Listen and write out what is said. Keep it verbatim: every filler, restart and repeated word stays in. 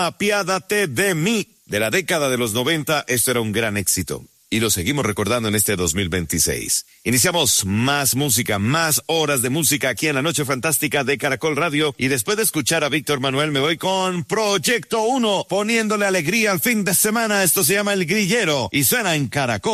Apiádate de mí. De la década de los noventa, esto era un gran éxito. Y lo seguimos recordando en este dos mil veintiséis. Iniciamos más música, más horas de música aquí en la Noche Fantástica de Caracol Radio. Y después de escuchar a Víctor Manuel, me voy con Proyecto uno, poniéndole alegría al fin de semana. Esto se llama El Grillero y suena en Caracol.